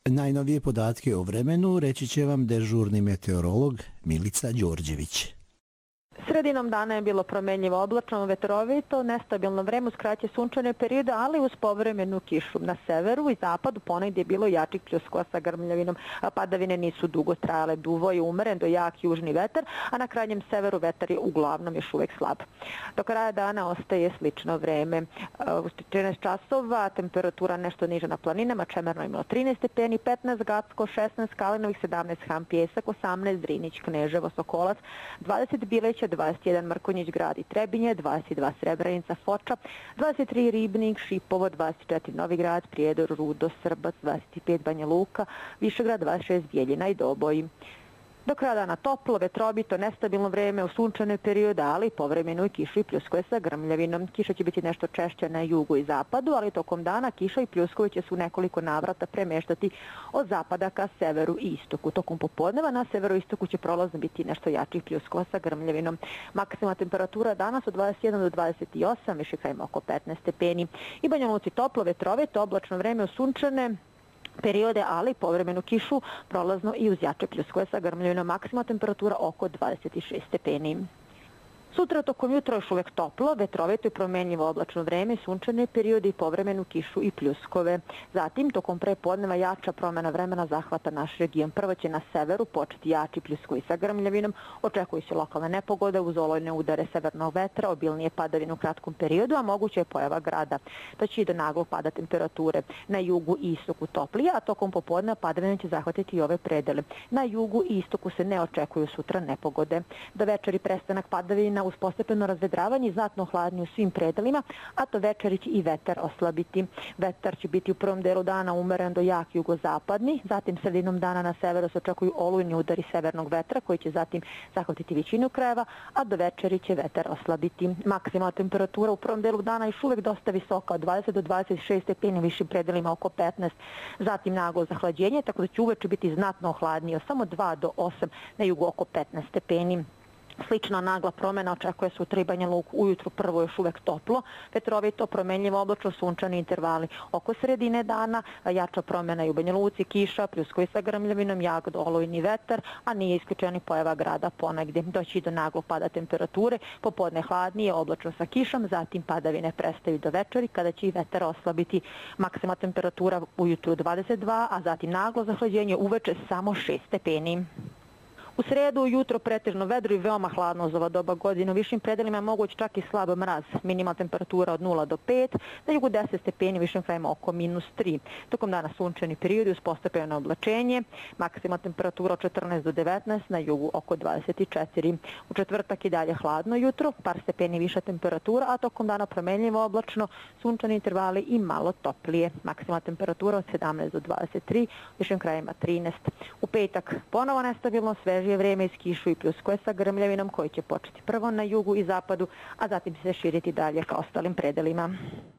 Najnovije podatke o vremenu reći će vam dežurni meteorolog Milica Đorđević. Sredinom dana je bilo promenljivo oblačno, vetrovito, nestabilno vreme uz kraće sunčane periode, ali uz povremenu kišu. Na severu i zapadu ponegdje je bilo jačih pljuskova sa grmljavinom. Padavine nisu dugo trajale, duvo je umeren do jak južni vetar, a na krajnjem severu vetar je uglavnom još uvek slab. Do kraja dana ostaje slično vreme. U 14 časova temperatura nešto niža na planinama, Čemerno imalo 13 stepeni, 15 Gacko, 16 Kalinovih, 17 Ham Pjesak, 18 Drinić, Kneževo, Sokolac, 20 Bileća, 21 Mrkonjić Grad i Trebinje, 22 Srebrenica, Foča, 23 Ribnik, Šipovo, 24 Novi Grad, Prijedor, Rudo, Srbac, 25 Banja Luka, Višegrad, 26 Bijeljina i Doboj. Do kraja dana toplo, vetrovito, nestabilno vreme u sunčane periode, ali povremeno i kišu i pljuskove sa grmljavinom. Kiša će biti nešto češće na jugu i zapadu, ali tokom dana kiša i pljuskove će se u nekoliko navrata premeštati od zapada ka severu i istoku. Tokom popodneva na severu i istoku će prolazno biti nešto jačih pljuskova sa grmljavinom. Maksimalna temperatura danas od 21 do 28, više krajima oko 15 stepeni. I Banja Luci toplo, vetrovito, oblačno vreme u sunčane periode, ali povremenu kišu, prolazno i uz jače pljuskove sa grmljavinom, maksimalna temperatura oko 26 stepeni. Sutra tokom jutra još uvek toplo, vetrovito i promenljivo oblačno vreme, sunčane periode i povremenu kišu i pljuskove. Zatim, tokom prepodneva jača promjena vremena zahvata naš region. Prvo će na severu početi jači pljuskovi sa grmljavinom, očekuju se lokalne nepogode uz olojne udare severnog vetra, obilnije padavine u kratkom periodu, a moguće je pojava grada. Da će i do naglog pada temperature. Na jugu i istoku toplije, a tokom popodneva padavine će zahvatiti i ove predele. Na jugu i istoku se ne očekuju sutra nepogode. Do večeri prestanak padavina uz postepeno razvedravanje i znatno hladnije u svim predelima, a to večeri će i vetar oslabiti. Vetar će biti u prvom delu dana umeren do jak jugozapadni, zatim sredinom dana na severu se očekuju olujni udari severnog vetra koji će zatim zahvatiti većinu krajeva, a do večeri će vetar oslabiti. Maksimalna temperatura u prvom delu dana još uvek dosta visoka, od 20 do 26 stepeni, višim predelima oko 15, zatim naglo zahlađenje, tako da će uveče biti znatno hladnije, samo 2 do 8, na jugu oko 15 stepeni. Slična nagla promjena očekuje sutra i Banja Luku, ujutru prvo još uvek toplo, vetrovito, promenljivo oblačno, sunčani intervali oko sredine dana, jača promjena i u Banja Luci, kiša, pljuskovi sa grmljavinom, jagod, olujni vetar, a nije isključeni pojava grada ponegdje. Doći do naglog pada temperature, popodne hladnije, oblačno sa kišom, zatim padavine prestaju do večeri kada će i vetar oslabiti. Maksimalna temperatura ujutru 22, a zatim naglo zahlađenje uveče samo 6 stepeni. U sredu ujutro pretežno vedro i veoma hladno za ova doba godine. U višim predelima je moguć čak i slab mraz. Minimalna temperatura od 0 do 5, na jugu 10 stepeni, višim krajima oko -3. Tokom dana sunčani periodi uz postepeno oblačenje. Maksimalna temperatura od 14 do 19, na jugu oko 24. U četvrtak i dalje hladno jutro, par stepeni viša temperatura, a tokom dana promenljivo oblačno, sunčani intervali i malo toplije. Maksimalna temperatura od 17 do 23, višim krajima 13. U petak ponovo nestabilno, sveže je vreme iz kišu i pljuskove sa grmljavinom koji će početi prvo na jugu i zapadu, a zatim se širiti dalje ka ostalim predelima.